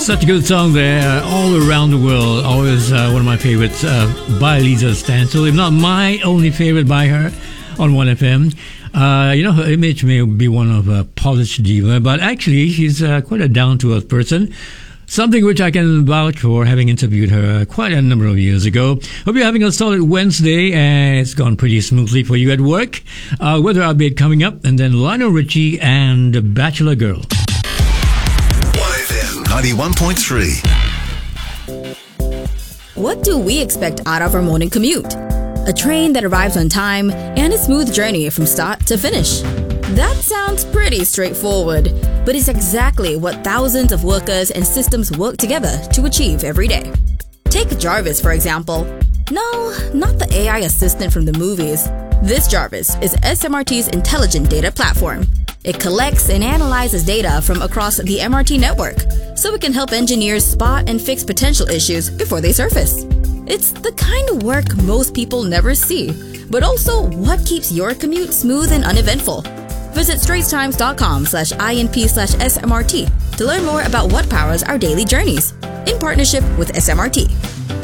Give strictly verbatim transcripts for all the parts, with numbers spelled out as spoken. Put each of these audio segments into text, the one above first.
Such a good song there, uh, All Around the World. Always uh, one of my favorites uh, by Lisa Stansel, if not my only favorite by her on one F M. Uh, you know, her image may be one of a polished diva, but actually she's uh, quite a down-to-earth person. Something which I can vouch for, having interviewed her quite a number of years ago. Hope you're having a solid Wednesday, and it's gone pretty smoothly for you at work. Uh, weather update coming up, and then Lionel Richie and Bachelor Girl. ninety-one point three. What do we expect out of our morning commute? A train that arrives on time and a smooth journey from start to finish. That sounds pretty straightforward, but it's exactly what thousands of workers and systems work together to achieve every day. Take Jarvis, for example. No, not the A I assistant from the movies. This Jarvis is S M R T's intelligent data platform. It collects and analyzes data from across the M R T network, so it can help engineers spot and fix potential issues before they surface. It's the kind of work most people never see, but also what keeps your commute smooth and uneventful. Visit straitstimes.com slash INP slash SMRT to learn more about what powers our daily journeys, in partnership with S M R T.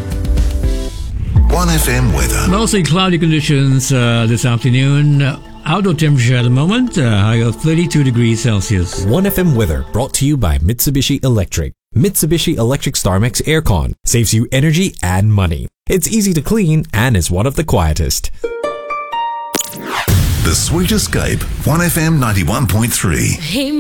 one F M weather. Mostly cloudy conditions uh, this afternoon. Outdoor temperature at the moment, uh, high of thirty-two degrees Celsius. one F M weather brought to you by Mitsubishi Electric. Mitsubishi Electric StarMax Aircon saves you energy and money. It's easy to clean and is one of the quietest. The Sweet Escape, one F M ninety-one point three. Hey,